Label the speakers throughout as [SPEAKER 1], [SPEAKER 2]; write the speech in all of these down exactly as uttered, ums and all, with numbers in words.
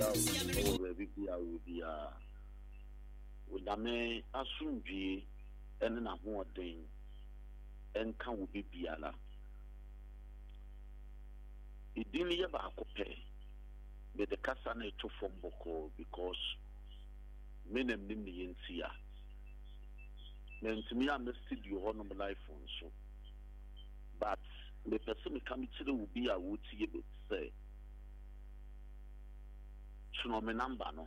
[SPEAKER 1] Yao, oh, baby, I will be a with a man as soon be and a more thing and can be biala. It didn't ever pay, but the Cassane to form Boko because men and Nimni in Sia. Men to me, I must you on my life on so. But the person coming to the will be a would see it say. Me number no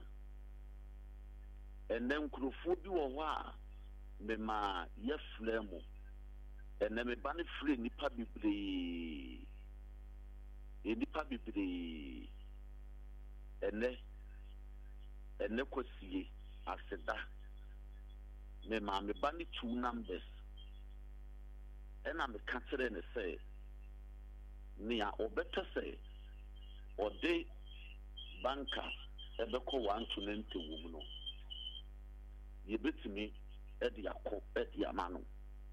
[SPEAKER 1] and then nkurofo bi wo wa me ma ye flemo and then me ba ne free nipa bibre e nipa bibre ene ene kwasie aseda me ma me ba ne two numbers and am ka kire ne say me a obeta say o de banker ebeko one to ninety woman ye betimi e de akọ e de amano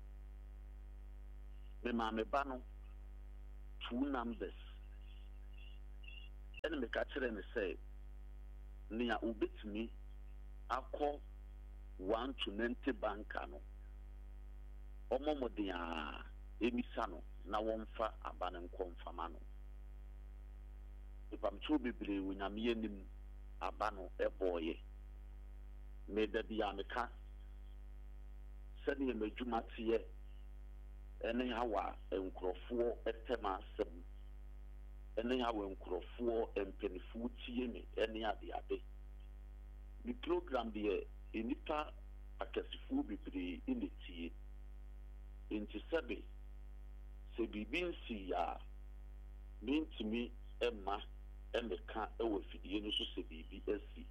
[SPEAKER 1] me ma me ba no two numbers ene me ka kire ne say nia obetimi akọ one to ninety banker no omomodia emisa no na wonfa abanan konfama no if I'm too bibli when I'm yen abano a boy made the biameka sending a majumati anyhow and crofo at tema seven anyhow and crofo and penny food me any other day. The program the inita a casifu bibli in the tea into Sabi say be see ya mean to me Emma. Emeka ewe fidie no so se bibi asi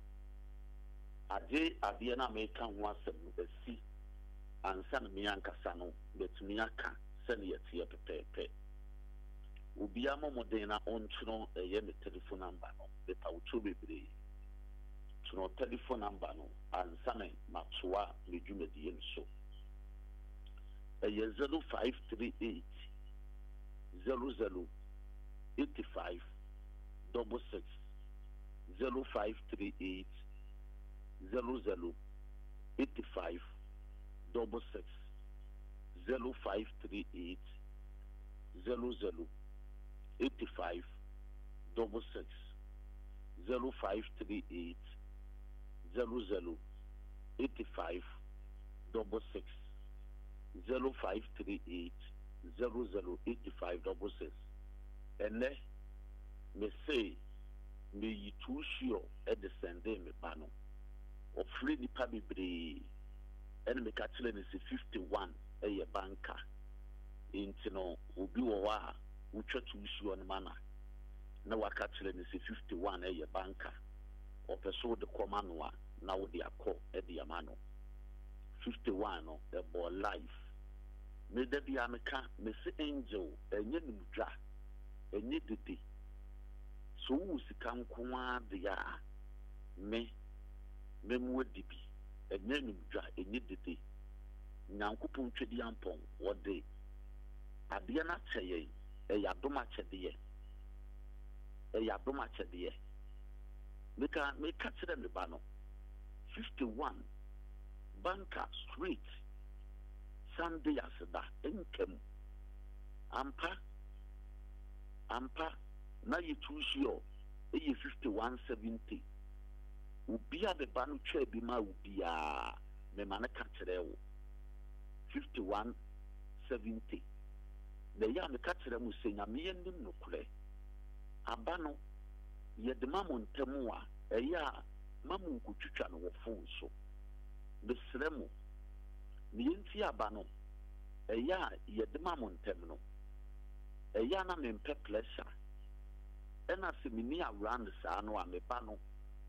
[SPEAKER 1] ade ade na America ho asem asi ansa na me ankasa no betumi aka se ne yete pepepe obi amomoden na ontro eye ne telephone number no be pawto bebre tro telephone number no ansa na matoa me dwumadie no so eye zero five three eight zero zero eight five double six zero five three eight zero zero eight five double six zero five three eight zero zero eight five double six zero five three eight zero zero eight five double six zero five three eight zero zero eight five double six and then me say me yi too sure at the Sunday me bano or free nipa bibre and me catch them is fifty-one a year banker into no ubi wa ucha too sure on mana na wa catch them is fifty-one a year banker or person the command now they are called at the amano fifty-one no the boy life me de bi ameka me say angel enye nimdwa enye dede so usika nkoa de ya me memu dibi enye nimdwa enye dede nyankopon twedi ampon wode ade na cheye e ya doma chede ye e ya doma chede ye meka meka chede me ba no fifty-one banker street Sunday aseda enkem ampa ampa na ye too sure e fifty-one seventy ubia be banu twa bi ma ubia me ma na ka kire wo fifty-one seventy na ya me ka kire mu senya me yendim no kure abano ye de mamu ntemu a e ya mamu nkutwitwa no wo fon so besremu ni yenti abano e ya ye de mamu ntem no e ya na me mpe pleasure ena se mini around sa no a me ba no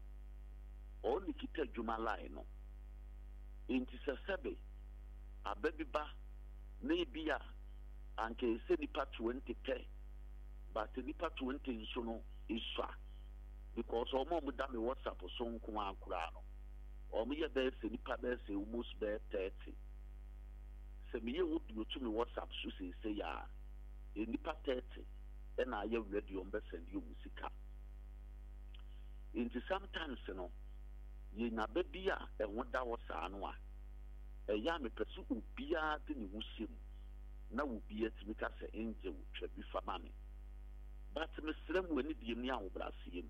[SPEAKER 1] o ni kita djuma line no inti se sebe abebi ba na bia anke se nipa twenty pe but nipa twenty nso no iswa because omo mu da me WhatsApp so nko akura no omo ye be se nipa be se almost be thirty se me ye wodu to me WhatsApp so se se ya e nipa thirty ena ye radio mbe send you musika Into sometimes you know ye na baby a e woda wo saa no a e ya me pesu ubia de ne wusim na ubia timi ka se enje wo twa bi fa ma me but me srem wani die mi a wo brasiem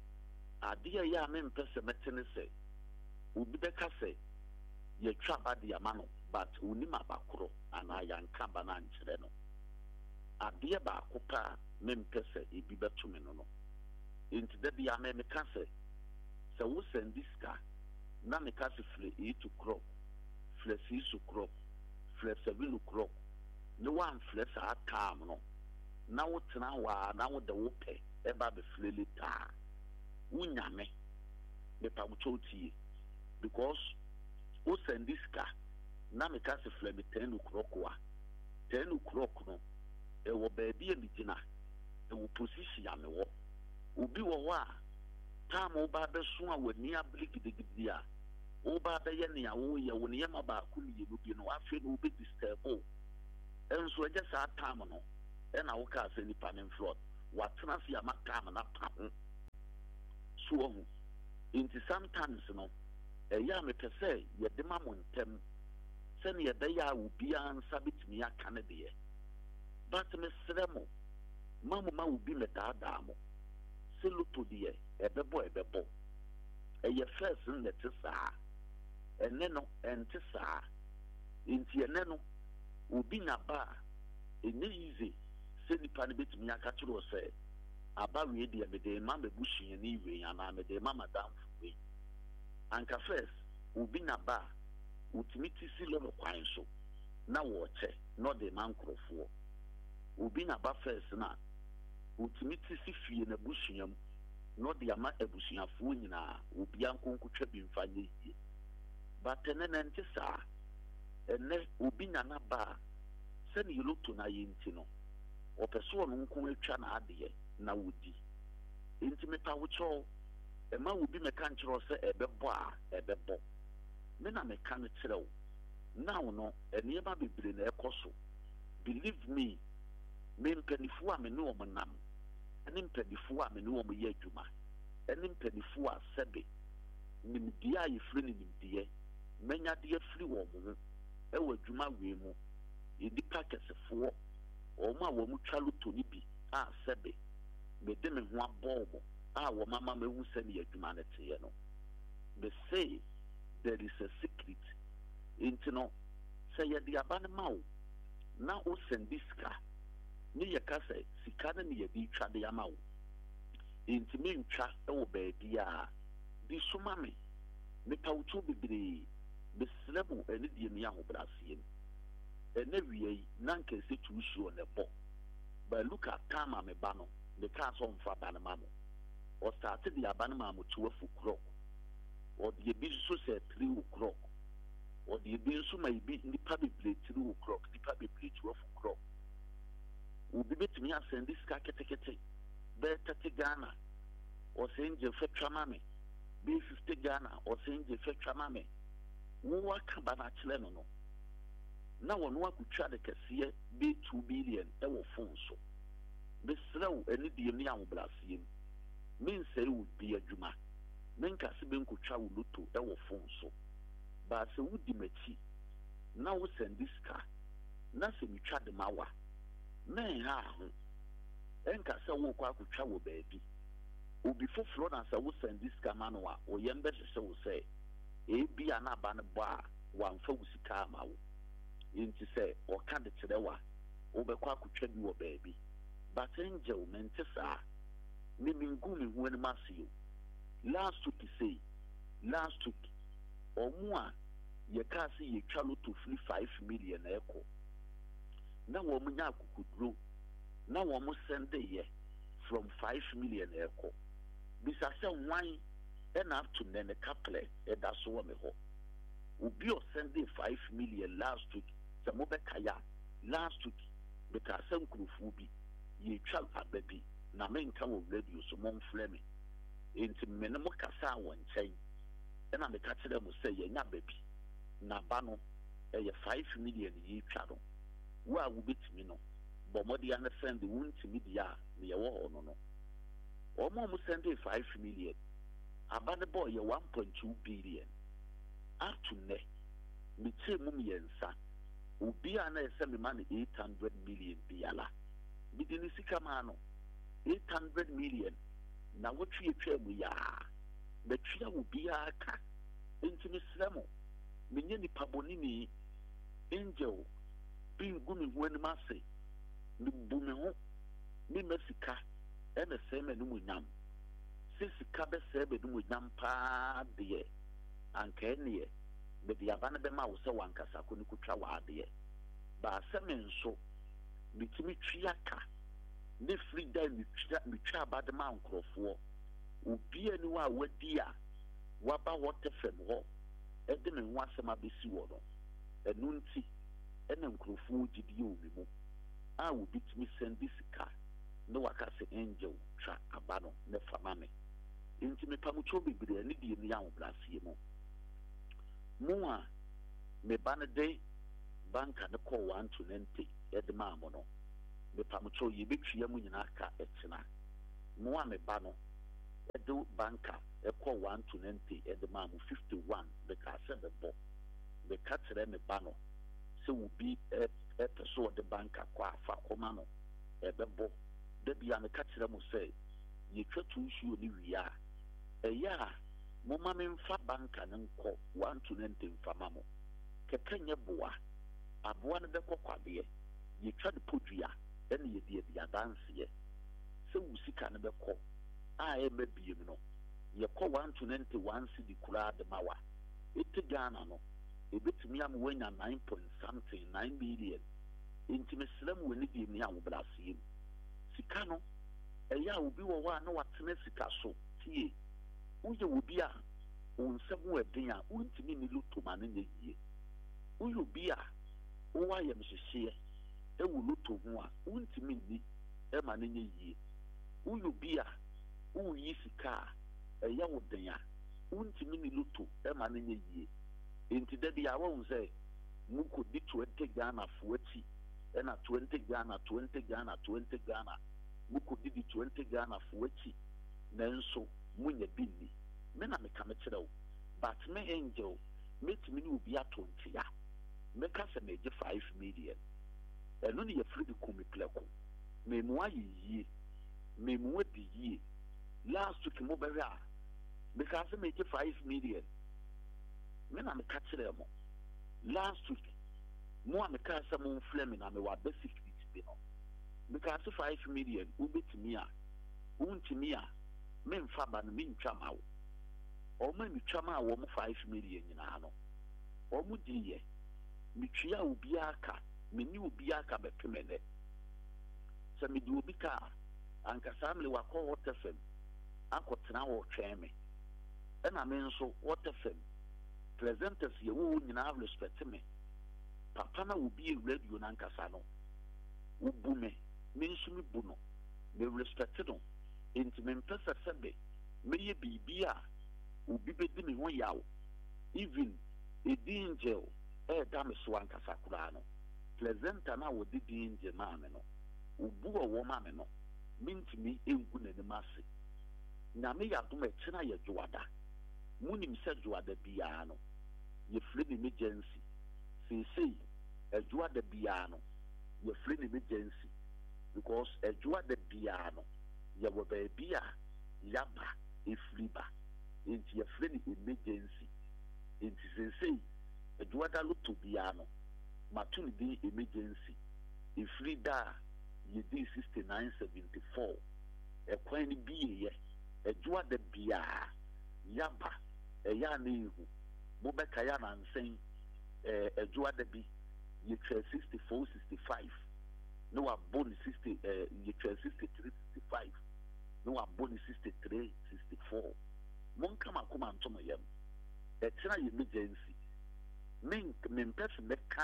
[SPEAKER 1] ade ya me mpese metene se obi be ka se ye twa ba de ama no but unima bakoro ana yanka ba na nkyere no ade ba akopa me mpese ebi beto me no no into the be ame me ka se se wo send this car na me ka se fle eight o'clock fle six o'clock fle seven o'clock no one fle sa time no na wo tena wa na wo de wo pe e ba be fle leta unya me me pa wo chotie because wo send this car na me ka se fle me ten o'clock wa ten o'clock no e wo ba bi e mi gina e wo position ya me wo obi wo wa time wo ba be so a wani ablik digidi a wo ba be ye ne a wo ye wo ne ma ba ku ni no bi no afi no be disturb o enso eje sa time no e na wo ka se ni panin flood wa tena se ya ma time na pa ho so ho into sometimes no e ya me pese ye de ma mo ntem se ne ye be ya obi ansa bitimi aka ne de ye but me sremo mamu ma obi me da da mo seluto de ebebo ebebo eye first net saa ene no ente saa enti ene no obi na ba ene yize se nipa ne betumi aka turo se aba we de me de ma mebushie ni we ana me de ma madam we anka first obi na ba utimiti si lo kwan so na wo che no de man krofo obi na ba first na utimiti si fie na busuam no de ama abusuafo nyina obi ankonkotwa bi mfanye yi batene na nti saa ene obi na na ba se ne yiloto na yinti no opeso no nko atwa na ade na wodi enti mepa wo cho e ma obi meka nkyero se ebebo a ebebo me na meka no kyerɛw now no ene ba bebre na ekoso believe me me mpanifu a me ne wo nam ene mpanifu a me ne wo ye adwuma ene mpanifu a sebe nimdie a yefiri ne nimdie menya de afiri wo mo e wo adwuma we mu edipa kesefo o ma wo mu twalo to ni bi a sebe me de me ho abobo a wo mama mehu se ne adwuma ne teye no me say there is a secret into no say ye de abane mawo na o sendiska ni ye ka se sika na ye di twa de amawo enti me ntwa e wo ba bia di suma me me tawto bibiri be slemu ene die mi ahobrasiem ene wiei na nka se tuusu o ne bo ba look at time me ba no me ka so mfa ba na mamo o start di abane mamo twelve o'clock o die bi so se three o'clock o die bi so mai bi nipa bibiri three o'clock nipa bibiri twelve o'clock ubi betumi asend sika ketekete be thirty Ghana o senje fetwa mame be fifty Ghana o senje fetwa mame wo aka ba na kile no no na wo no akutwa de kese be two billion e wo phone so be srew eni die mi awoblasiem min say wo bi adwuma men ka se be nkutwa wo luto e wo phone so ba se wo di machi na wo send sika na se mi twa de mawa men ha ho enka se wo kwa akutwa wo baabi obi foforo na se wo send this kamano a o yembe se wo se e bia na ba ne bo a wamfa wo sika ma wo enti se o ka de kire wa wo be kwa akutwa bi wo baabi but enje wo mente sa me mingu me hu ani masio last week say last week omu a ye ka se ye twa lo to free five million eko na wo munya akukudro na wo mu send ye from five million eko bisa se wan and up to nene couple e da so wo me ho obi o send five million last week se mo be kaya last week because some krufu bi ye twa ababi na me nka wo radio so mo mfle me enti me ne mo kasa wo nchen e na me ka kire mo se ye nya baby na ba no e ye five million ye twa no wa wo betimi no bo mo dia na send wunti mi dia me ye wo no no o mo mo send five million abane boy ye one point two billion up to ne me che mum yensa obi ana ese me man eight hundred million biala me di ni sika ma no eight hundred million na wotwe etwa mu ya me twa obi aka enti me sremo me nye nipa boni ni angel bi gumi ho anima se me bu me ho me mesika ene se me no mu nyam sika be se be no mu nyam pa de anka ene be dia bana be ma wo se wankasa ko ni kutwa wa de ba se me nso bitimi twiaka ne freedom mi twa mi twa bad ma nkrofo obi ani wa wadi a waba what fm ho e de me ho asema besi wo no enu nti ene nkrofo gidi obi mu a obi timi send sika no waka se angel twa abano ne fama me nti me pamucho bibire ne die ni an blasie mu mu a me bana de banka ne call one to ninety e de ma mo no me pamucho ye betwia mu nyina aka etena mu a me ba no e de banka e call one to ninety e de ma mo fifty-one be ka se be bo be ka tere me ba no se wo bi e e so de banka kwa afa koma no e be bo de bia me ka tere mo se ye twatu nsuo ni wia e ya mo ma me mfa banka ne nko one to ninety mfa ma mo kekanye boa aboa ne be kokwabe ye twa de podua ene ye de dia dance ye se wusika ne be ko a e mabiem no ye ko one to ninety one cedi kura de mawa ete Ghana no e betumi am wanya nine point something nine million intime slam woni di mi an brasiem sika no e ya obi wo wa na watene sika so tie uye obi a onsemu edin a untimi ni lutoma ne yie uye obi a wo wa yem hyehyɛ e wo luto ho a untimi ni e ma ne yie uye obi a wo yi sika e ya wo den a untimi ni luto e ma ne yie enti da dia wo nse mu ko di twenty Ghana fo achi e na twenty Ghana twenty Ghana twenty Ghana mu ko di di twenty Ghana fo achi nanso munya binni me na me ka me kire wo but me angel metimi ni obi atonti ya me ka se me je five million eno ni ye free di ko me pleko me mu ayi yie me mu adi yie last week mo be ra me ka se me je five million me na me ka kire mo last week mo a me ka se mo mfle me na me wa basic needs bi no me ka se five million u betimi a untimi a me mfa ba no me ntwa ma wo o ma mi twa ma wo mo five million nyina no o mu di ye mi twia obi aka me ni obi aka be pemene se me di obi ka anka samle wa ko hotefem akotena wo twɛn me ɛna me nso hotefem presenters ye wo nyina respect me papa na obi radio na nkasa no wo bu me me nso mi bu no me respect no enti me mpesa sebe me ye bibia obi bedi me ho yaw even a danger e da me so ankasa kura no presenter na wo di danger ma me no obu wo ma me no mintimi engu na ne mase na me ya dum e kina ye dwoada munim se dwoada bia no ye free ni emergency say say e dwoada bia no ye free ni emergency because e dwoada bia no ye wo ba bia yaba e free ba enti ye free ni emergency enti say say e dwoada luto bia no matu ni di emergency e free da ye di sixty-nine seventy-four e kwan ni biye ye e dwoada bia yaba e ya na ihu mo be ka ya na nsen e e dwoada bi ye twa sixty-four sixty-five no wa boni sixty eh ye twa sixty-three sixty-five no wa boni sixty-three sixty-four mon kama kuma ntomo yam e tira ye emergency men men pese meka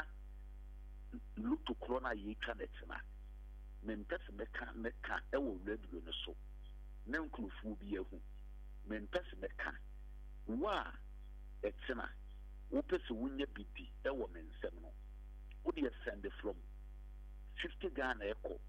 [SPEAKER 1] luto corona ye twa na tina men pese meka meka e wo radio no so na nkrufu bi ehu men pese meka wa e tina wo pese wunya bidi e wo mensem no wo de send from fifty Ghana echo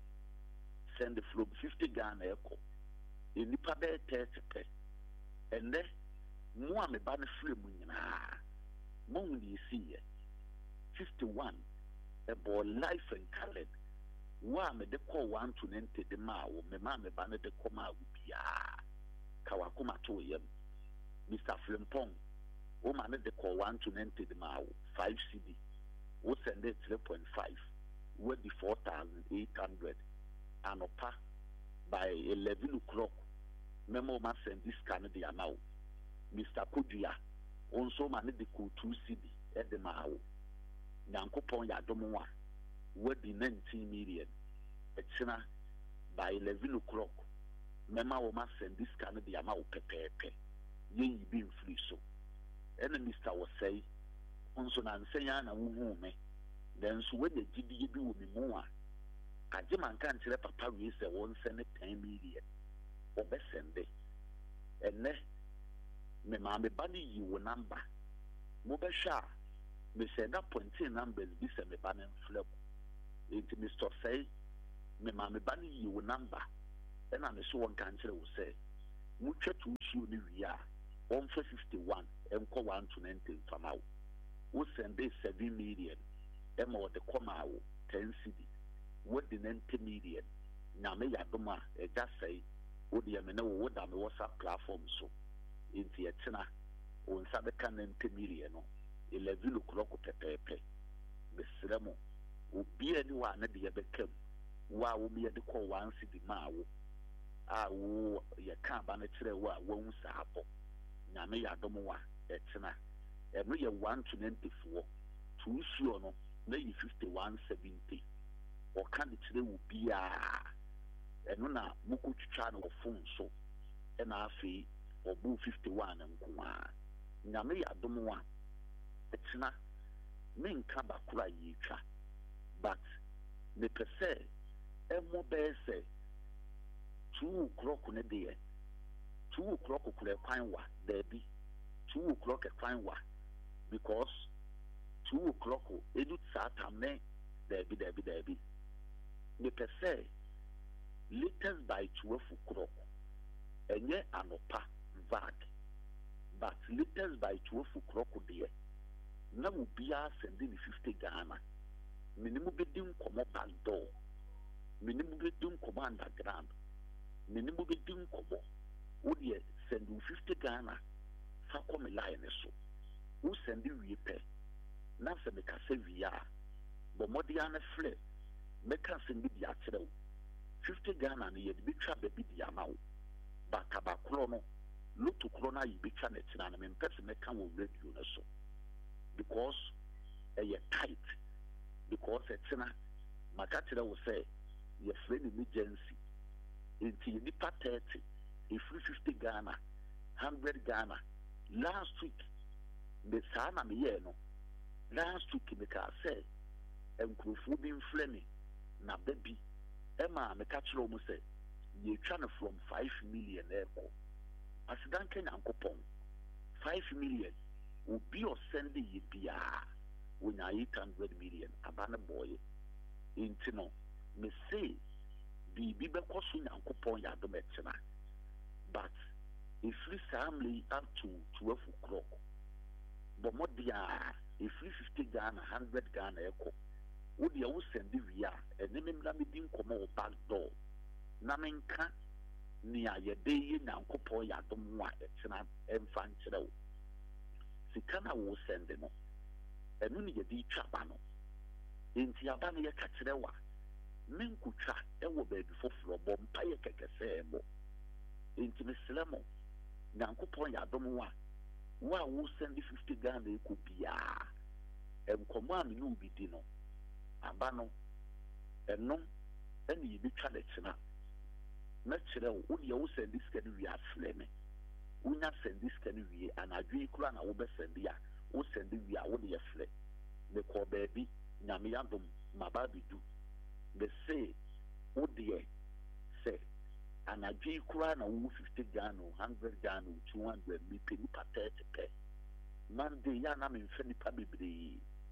[SPEAKER 1] send from fifty Ghana echo enipa be thirty pe and then mo a me ba no frɛ mu nyinaa mo ni see fifty-one a boy life and colored wa me de call one to ninety de ma wo me ma me ba no de kɔ ma wo bia ka wa koma to yam Mister Frimpong wo ma ne de call one to ninety de ma wo five C D wo send it three point five wo di four thousand eight hundred anopa by eleven o'clock memo ma send this kind of the amount Mister Kodua onso ma ne de call two C D e de ma wo nyankopon ya domo wa wo di nineteen million etina by eleven o'clock mema wo ma send this kind of the amount pepepe ye yi bi free so ene Mister was say onso na nsenya na wo hu me then so when the gidi bi wo mi mu a agye man kan kire papa we say won send ten million o be send ene me ma me ba ni yi wo number mo be sha me say that pointing numbers bi se me ba na flip it Mister say me ma me ba ni yi wo number ena me so won kan kire wo say mu twatu shi oni wi a one fifty-one enko one to ninety famawo wo send seven million ema wo de koma wo ten C D wo de ninety million na me ya doma e ja say wo de me na wo da me WhatsApp platform so inti etina wo nsa be kan ninety million no eleven o'clock pepepe besremo obi ani wa na de ye bekam wa wo me de call one C D ma wo a wo ye kan ba na kire wo a wo hu sa abo na me ya domo wa etina e no ye one to ninety-four two sure no na ye fifty-one seventy o kan kire wo bia e no na muko twitwa no phone so e na afi obu fifty-one nkoa na me ya domo wa etina me nka bakura yi twa but me pese e mo be se two o'clock ne de two o'clock kule kwan wa there be two o'clock e kwan wa because two o'clock edu sata me there be there be there be me pese latest by twelve o'clock enye anopa vag but latest by twelve o'clock there na mo bia send me fifty Ghana minimum bidding komo back door minimum bidding komo underground minimum bidding komo would ye send you fifty Ghana fa come line so who send you we pay na se me ka se via bo modiana fle me ka send bi dia kire fifty Ghana ne ye bi twa be bi dia ma wo ba tabakro no lutu kro na yi bi twa na tina na me pese me ka wo radio na so because e ye tight because etina makatira will say your friend emergency into nipa thirty if fifty Ghana one hundred Ghana last week the sana me ye no last week me ka say enkrofo bi mflemi na baby ema me ka kira omo say ye twa no from five million eko asidan kenya nkopon five million obi o send ye bia when I eight hundred million abana boy into no me say the bibe kosu nyankopon ya do metina but if we family up to twelve o'clock but more dia if we fifty Ghana one hundred Ghana eko wo dia wo send via enemi mla me din komo back door na menka ni ayede ye nyankopon ya do mo a etina emfa nkire wo sikana wo send no enu ni yedi twaba no enti aba ne ye ka kire wa menkutwa ewo ba bi foforo bo mpa ye kekese ebo enti meslemo nyankopon ya dom wa wa wo send fifty Ghana e ko bia enkomo a me no bi di no aba no eno eni ye bi twa le kina na kire wo wo ye wo send this can we afleme unya send this can we anadwe kura na wo be send ya wo send we a wo de fle me ko baby nyame yadom mababi du be say wo de say anadwe kura na wo fifty Ghana one hundred Ghana two hundred me pe ni thirty pe Monday ya na me mfe ni pa bebre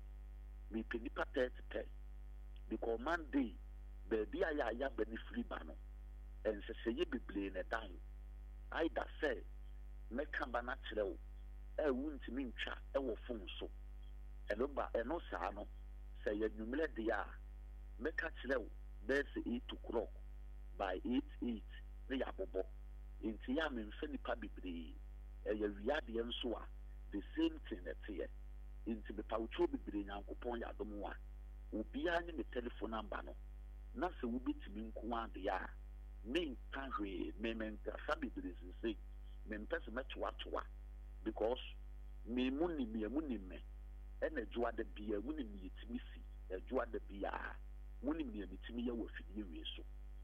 [SPEAKER 1] me pe ni thirty pe because Monday baby aya ya be ni free ba no en se se ye bebre na dan I da say meka ba na kyerɛ wo e wuntimi ntwa e wo phone so eno ba eno saa no sɛ yɛ nwumere de a meka kyerɛ wo bɛsɛ eight o'clock by eight eight ne ya bobo nti ya me mfa nipa bebree e ya wiade nso a the same thing that here nti be pawcho bebree nyankopɔn ya dom wa obi a ne me telephone number no na sɛ wo bitimi nko ade ya me nka hwe me me nka sa bebree sɛ me mpɛsɛ mɛtoa toa because me mu ni me mu ni me ɛna adwua da bia mu ni me yɛtimi si adwua da bia mu ni me yɛtimi yɛ wɔ fidie wie so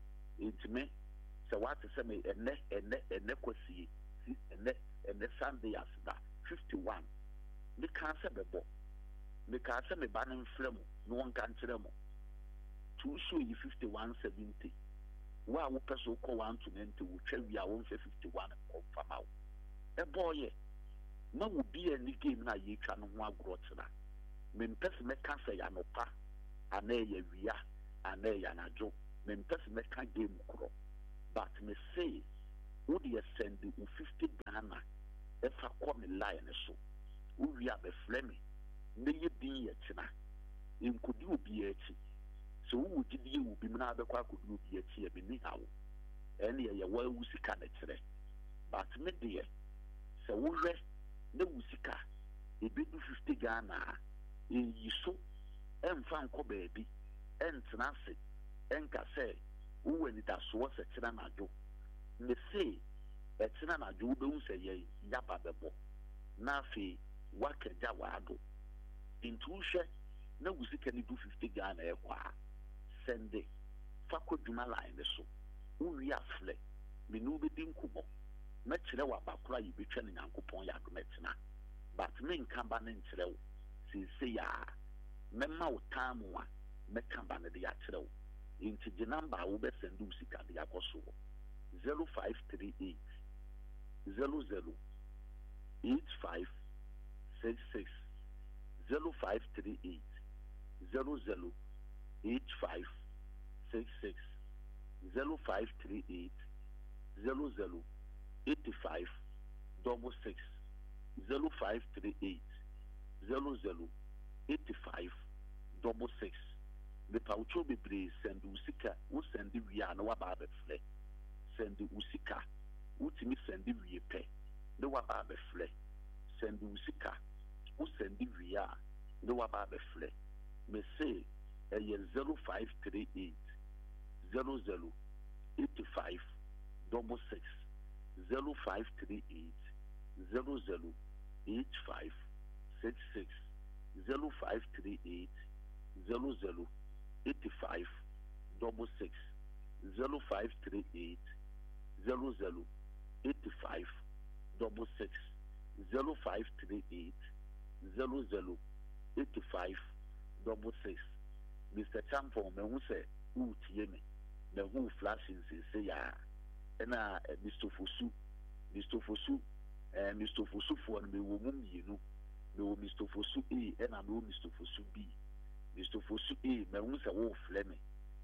[SPEAKER 1] nti me sɛ wate sɛ me ɛnɛ ɛnɛ ɛnɛ kwasie ɛnɛ ɛnɛ Sunday asda fifty-one me ka sɛ bɛbɔ me ka sɛ me ba no mfrɛ mu no wɔn ka nkyerɛ mu two so yi fifty-one seventy wa wo pɛ so kɔ one twenty wo twa wi a wo mfɛ fifty-one kɔ fama wo ɛbɔ yɛ na wo bi ani game na yɛ twa no ho agorɔ tena me mpɛ sɛ mɛka sɛ ya no pa ana yɛ wia ana yɛ anadwo me mpɛ sɛ mɛka game korɔ but me say wo de send wo fifty Ghana ɛfa kɔ me line so wo wi a bɛfrɛ me ne yɛ din yɛ tena nkodi obi akyi so wo gidi wo bi na abɛkɔ akodi obi akyi e me ni hawo ɛne yɛ wa wo sika na kyerɛ but me de sɛ wo hwɛ na wo sika ebi du fifty Ghana e yi so ɛmfa nkɔ baabi ɛntena se ɛnka sɛ wo wani da so sɛ kyerɛ na adwo ne se ɛkyerɛ na adwo wo bɛhu sɛ yɛ yaba bɛbɔ na afei wakagya waado nti wo hwɛ na wo sika ne du fifty Ghana ɛkɔ a sende fa kɔ dwuma line ne so wo wi aflɛ me ne wo bɛdi nkɔmmɔ mɛkyerɛ wo abakora yi bɛtwa ne nyankopɔn yɛ adom ɛtena but me nka ba ne nkyerɛ wo seesei a mɛma wo time a mɛka ba ne de akyerɛ wo nti gye number a wo bɛsɛnde wo sika de akɔ so zero five three eight zero zero eight five six six zero five three eight zero zero eight five six six zero five three eight zero zero eight five double six zero five three eight zero zero eight five double six the paucho bebree send usika wo send wi a na wa ba befle send usika utimi send wi pe na wa ba befle send usika wo send wi a na wa ba befle me say e zero five three eight zero zero eight five double six zero five three eight zero zero eight five six six zero five three eight zero zero eight five double six zero five three eight zero zero eight five double six zero five three eight zero zero eight five double six. Mister Champon, me who say who tie me, me who flashing say ya, and uh Mister Fosu, Mister Fosu, and Mister Fosu for me woman you know, me Mister Fosu A and I know Mister Fosu B. Mister Fosu A, me who say oh flame,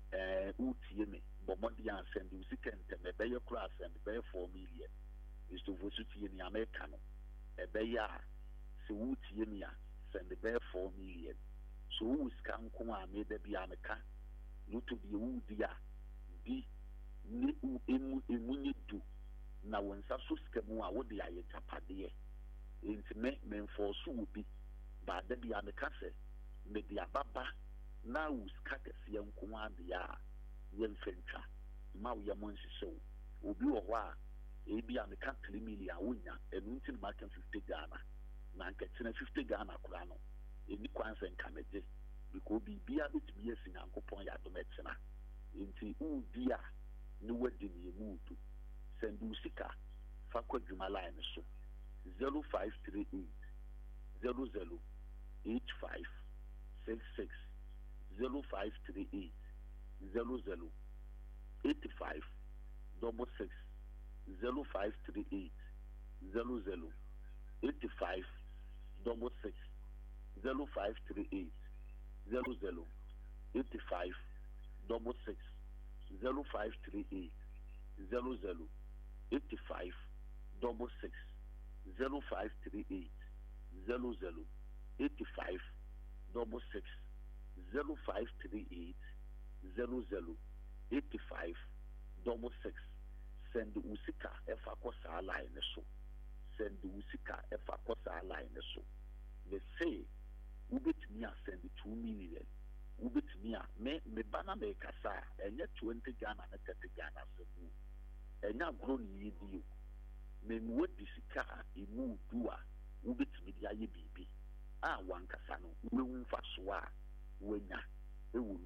[SPEAKER 1] eh who tie me, but Mondian send you second me by your class and by four million. Mister Fosu tie me American, a beya, so who tie me send the bear four million. So who is can come and made the Bianca, no to be who dear, be ne emu emu do. Now when Sasuscamu, what the Ayatapade, intimate men for so be, but the Bianca say, me the Ababa, now who's cackers young command the ya, young Frencha, Mau Yamonsi so, will be a while, a Bianca Millia Winya, and Until Market fifty Ghana, Nanka fifty Ghana Crano. Any kwanse nkameje because bibia betumi asi Nyankopon ya dometena enti u dia ne wadi ne mu do send usika fa kwadwuma line so zero five three eight zero zero eight five six six zero five three eight zero zero eight five double six zero five three eight zero zero eight five double six zero five three eight zero zero eight five double six zero five three eight zero zero eight five double six zero five three eight zero zero eight five double six zero five three eight zero zero eight five double six. Send the Usika efa kosa line so. Send the Usika efa kosa line so. They say ubit mia send the two million. Ubit mia me me bana me kasa enye twenty Ghana na thirty Ghana sebu. Enya grown yi dio. Me mwe disika imu dua ubit media ye bibi. Ah wan kasa no we unfa so a wenya ewu